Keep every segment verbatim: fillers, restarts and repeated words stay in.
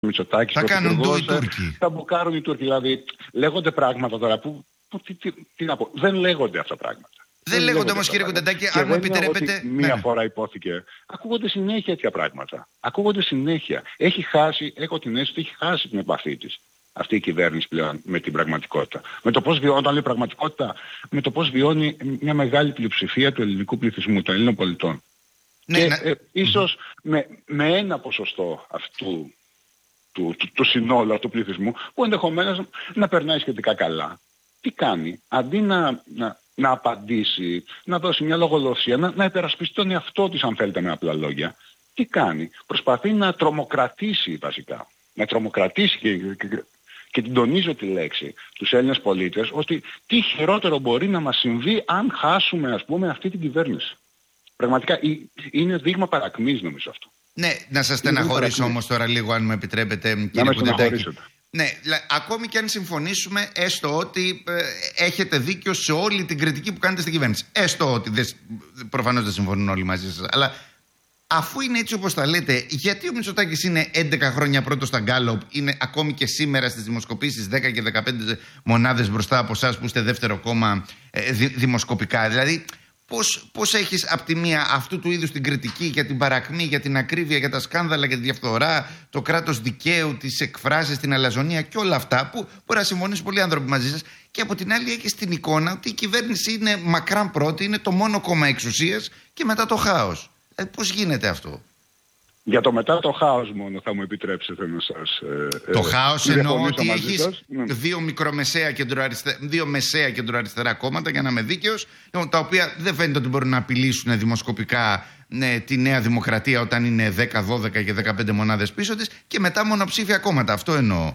Μητσοτάκης, θα κάνουν το οι Τούρκοι. Θα μπουκάρουν οι Τούρκοι. Δηλαδή λέγονται πράγματα τώρα που, που τι, τι, τι να πω, δεν λέγονται αυτά τα πράγματα. Δεν, δεν λέγονται όμως, κύριε Κουτεντάκη, αν μου επιτρέπετε. Μία ναι. φορά υπόθηκε. Ακούγονται συνέχεια τέτοια πράγματα. Ακούγονται συνέχεια. Έχει χάσει, έχω την αίσθηση ότι έχει χάσει την επαφή της αυτή η κυβέρνηση πλέον με την πραγματικότητα. Με το πώς βιώνει, όταν λέει πραγματικότητα, με το πώς βιώνει μια μεγάλη πλειοψηφία του ελληνικού πληθυσμού, των Ελλήνων πολιτών. Ναι, και ναι. Ε, ίσως mm-hmm. με, με ένα ποσοστό αυτού του, του, του συνόλου του πληθυσμού, που ενδεχομένως να περνάει σχετικά καλά. Τι κάνει, αντί να, να, να απαντήσει, να δώσει μια λογοδοσία, να, να υπερασπιστεί τον εαυτό της, αν θέλετε με απλά λόγια, τι κάνει, προσπαθεί να τρομοκρατήσει βασικά, να τρομοκρατήσει και, και, και την τονίζω τη λέξη, τους Έλληνες πολίτες, ότι τι χειρότερο μπορεί να μας συμβεί αν χάσουμε, ας πούμε, αυτή την κυβέρνηση. Πραγματικά είναι δείγμα παρακμής, νομίζω αυτό. Ναι, να σας στεναχωρήσω όμως τώρα λίγο, αν μου επιτρέπετε, κύριε Κουτεντάκη. Ναι, ακόμη και αν συμφωνήσουμε, έστω ότι ε, έχετε δίκιο σε όλη την κριτική που κάνετε στην κυβέρνηση. Έστω ότι δεν, προφανώς δεν συμφωνούν όλοι μαζί σας. Αλλά αφού είναι έτσι όπως τα λέτε, γιατί ο Μητσοτάκης είναι έντεκα χρόνια πρώτος στα Γκάλοπ, είναι ακόμη και σήμερα στις δημοσκοπήσεις δέκα και δεκαπέντε μονάδες μπροστά από εσάς που είστε δεύτερο κόμμα ε, δη, δημοσκοπικά. Δηλαδή, πώς, πώς έχεις απ' τη μία αυτού του είδους την κριτική για την παρακμή, για την ακρίβεια, για τα σκάνδαλα, για τη διαφθορά, το κράτος δικαίου, τις εκφράσεις, την αλαζονία και όλα αυτά που μπορεί να συμφωνήσουν πολλοί άνθρωποι μαζί σας, και από την άλλη έχεις την εικόνα ότι η κυβέρνηση είναι μακράν πρώτη, είναι το μόνο κόμμα εξουσίας και μετά το χάος. Ε, πώς γίνεται αυτό? Για το μετά το χάος μόνο θα μου επιτρέψετε να σας... Ε, το ε, χάος εννοώ ότι έχεις δύο μικρομεσαία κεντροαριστε... δύο μεσαία κεντροαριστερά κόμματα, για να είμαι δίκαιος, τα οποία δεν φαίνεται ότι μπορούν να απειλήσουν δημοσκοπικά ναι, τη Νέα Δημοκρατία όταν είναι δέκα, δώδεκα και δεκαπέντε μονάδες πίσω της, και μετά μονοψήφια κόμματα. Αυτό εννοώ.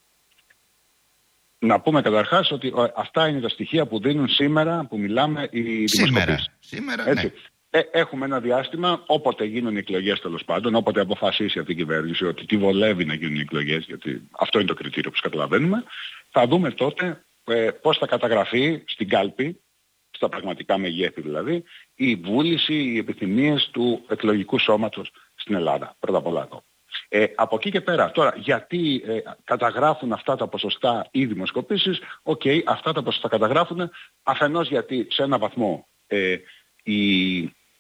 Να πούμε καταρχάς ότι αυτά είναι τα στοιχεία που δίνουν σήμερα, που μιλάμε, οι δημοσκοπήσεις. Σήμερα, έτσι. Ναι. Ε, έχουμε ένα διάστημα, όποτε γίνουν οι εκλογές τέλος πάντων, όποτε αποφασίσει αυτή η κυβέρνηση ότι τι βολεύει να γίνουν οι εκλογές, γιατί αυτό είναι το κριτήριο που καταλαβαίνουμε, θα δούμε τότε ε, πώς θα καταγραφεί στην κάλπη, στα πραγματικά μεγέθη δηλαδή, η βούληση, οι επιθυμίες του εκλογικού σώματος στην Ελλάδα. Πρώτα απ' όλα εδώ. Ε, από εκεί και πέρα, τώρα, γιατί ε, καταγράφουν αυτά τα ποσοστά οι δημοσκοπήσεις, οκ, okay, αυτά τα ποσοστά καταγράφουν, αφενός γιατί σε ένα βαθμό ε, η...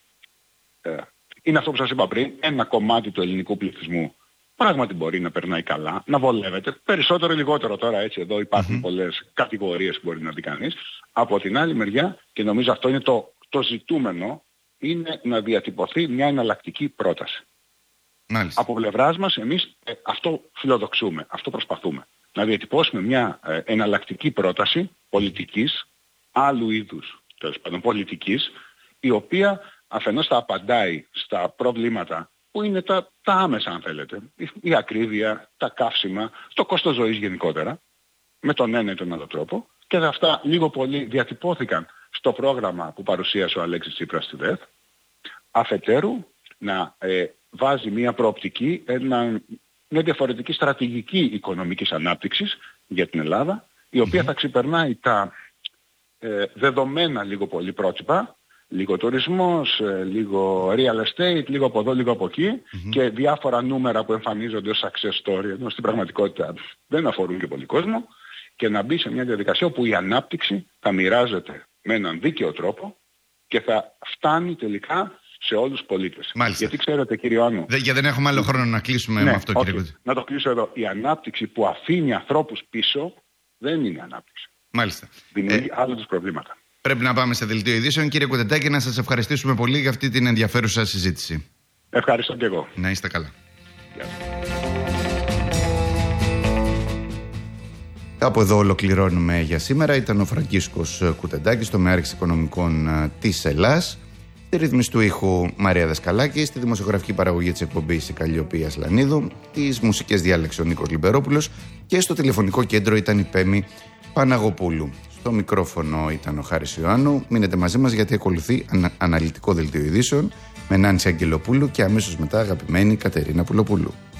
είναι αυτό που σας είπα πριν, ένα κομμάτι του ελληνικού πληθυσμού πράγματι μπορεί να περνάει καλά, να βολεύεται, περισσότερο ή λιγότερο τώρα, έτσι εδώ υπάρχουν mm-hmm. πολλές κατηγορίες που μπορεί να δει κανείς. Από την άλλη μεριά, και νομίζω αυτό είναι το, το ζητούμενο, είναι να διατυπωθεί μια εναλλακτική πρόταση. Μάλιστα. Από πλευράς μας εμείς ε, αυτό φιλοδοξούμε, αυτό προσπαθούμε. Να διατυπώσουμε μια ε, εναλλακτική πρόταση πολιτικής, άλλου είδους, τέλος πάντων πολιτικής, η οποία αφενός θα απαντάει στα προβλήματα που είναι τα, τα άμεσα, αν θέλετε, η, η ακρίβεια, τα καύσιμα, το κόστος ζωής γενικότερα, με τον ένα ή τον άλλο τρόπο, και αυτά λίγο πολύ διατυπώθηκαν στο πρόγραμμα που παρουσίασε ο Αλέξης Τσίπρας στη ΔΕΘ. Αφετέρου, να ε, βάζει μια προοπτική, ένα, μια διαφορετική στρατηγική οικονομικής ανάπτυξης για την Ελλάδα, η οποία mm-hmm. θα ξεπερνάει τα ε, δεδομένα λίγο πολύ πρότυπα, λίγο τουρισμός, λίγο real estate, λίγο από εδώ, λίγο από εκεί mm-hmm. και διάφορα νούμερα που εμφανίζονται ως success story, ενώ στην πραγματικότητα δεν αφορούν και πολύ κόσμο, και να μπει σε μια διαδικασία όπου η ανάπτυξη θα μοιράζεται με έναν δίκαιο τρόπο και θα φτάνει τελικά σε όλους τους πολίτες. Μάλιστα. Γιατί ξέρετε, κύριε Άνου... Δε, γιατί δεν έχουμε άλλο χρόνο να κλείσουμε ναι, με αυτό, okay. κύριε Κουτ. Να το κλείσω εδώ. Η ανάπτυξη που αφήνει ανθρώπους πίσω δεν είναι ανάπτυξη. Μάλιστα. Δημιουργεί ε... άλλα τους προβλήματα. Πρέπει να πάμε σε δελτίο ειδήσεων. Κύριε Κουτεντάκη, να σας ευχαριστήσουμε πολύ για αυτή την ενδιαφέρουσα συζήτηση. Ευχαριστώ και εγώ. Να είστε καλά. Κάπου εδώ ολοκληρώνουμε για σήμερα. Ήταν ο Φραγκίσκος Κουτεντάκης, τομεάρχης οικονομικών της Ελλάς. Στη ρύθμιση του ήχου Μαρία Δασκαλάκη, στη δημοσιογραφική παραγωγή της εκπομπής η Καλλιοπία Σλανίδου, τις μουσικές διάλεξε ο Νίκος Λιμπερόπουλος και στο τηλεφωνικό κέντρο ήταν η Πέμη Παναγοπούλου. Στο μικρόφωνο ήταν ο Χάρης Ιωάννου. Μείνετε μαζί μας γιατί ακολουθεί ανα, αναλυτικό δελτίο ειδήσεων με Νάνση Αγγελοπούλου και αμέσως μετά αγαπημένη Κατερίνα Πουλοπούλου.